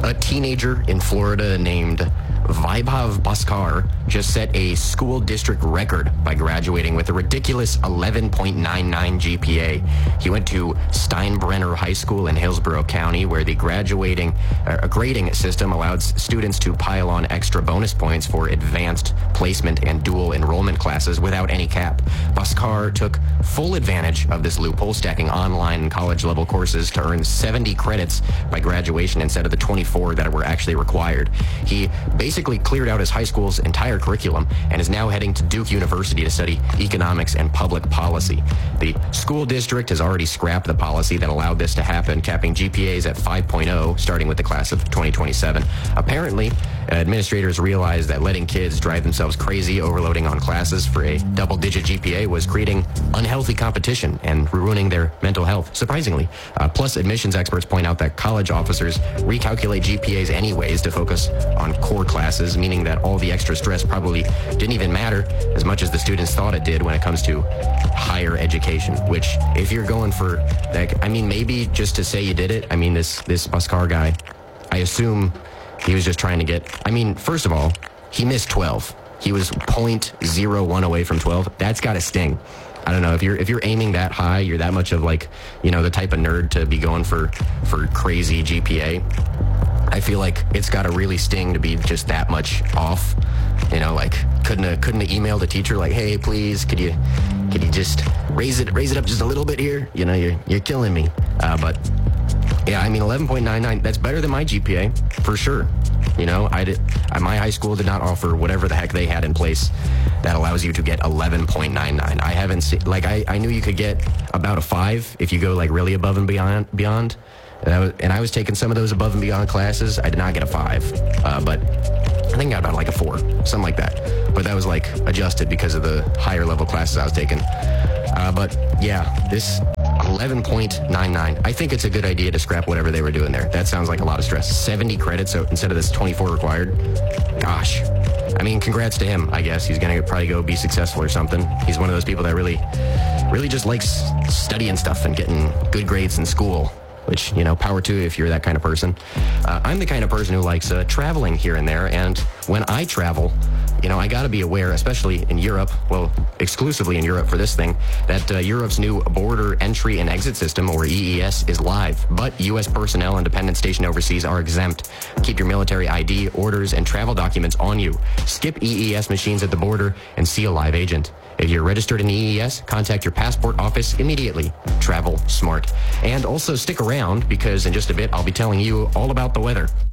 A teenager in Florida named Vaibhav Bhaskar just set a school district record by graduating with a ridiculous 11.99 GPA. He went to Steinbrenner High School in Hillsborough County, where the grading system allowed students to pile on extra bonus points for advanced placement and dual enrollment classes without any cap. Bhaskar took full advantage of this loophole, stacking online and college-level courses to earn 70 credits by graduation instead of the 24 that were actually required. He basically cleared out his high school's entire curriculum and is now heading to Duke University to study economics and public policy. The school district has already scrapped the policy that allowed this to happen, capping GPAs at 5.0, starting with the class of 2027. Apparently, administrators realized that letting kids drive themselves crazy, overloading on classes for a double-digit GPA was creating unhealthy competition and ruining their mental health, surprisingly. Plus, admissions experts point out that college officers recalculate GPAs anyways to focus on core classes, meaning that all the extra stress probably didn't even matter as much as the students thought it did when it comes to higher education, which if you're going for that, I mean, maybe just to say you did it, I mean, this Bhaskar guy, I assume he was just trying to get, I mean, first of all, he missed 12. He was 0.01 away from 12. That's got to sting. I don't know, if you're aiming that high, you're that much of like, you know, the type of nerd to be going for crazy GPA. I feel like it's got to really sting to be just that much off. You know, like couldn't have emailed the teacher like, hey, please, could you just raise it up just a little bit here? You know, you're killing me. But yeah, I mean, 11.99, that's better than my GPA for sure. You know, my high school did not offer whatever the heck they had in place that allows you to get 11.99. I haven't seen, like, I knew you could get about a 5 if you go like really above and beyond. And I was taking some of those above and beyond classes. I did not get a 5, but I think I got about like a 4, something like that. But that was like adjusted because of the higher level classes I was taking. But yeah, this 11.99. I think it's a good idea to scrap whatever they were doing there. That sounds like a lot of stress. 70 credits so instead of this 24 required. Gosh. I mean, congrats to him, I guess. He's going to probably go be successful or something. He's one of those people that really just likes studying stuff and getting good grades in school. Which, you know, power to if you're that kind of person. I'm the kind of person who likes traveling here and there, and when I travel, you know, I got to be aware, especially in Europe, well, exclusively in Europe for this thing, that Europe's new border entry and exit system, or EES, is live. But U.S. personnel and dependents stationed overseas are exempt. Keep your military ID, orders, and travel documents on you. Skip EES machines at the border and see a live agent. If you're registered in EES, contact your passport office immediately. Travel smart. And also stick around because in just a bit, I'll be telling you all about the weather.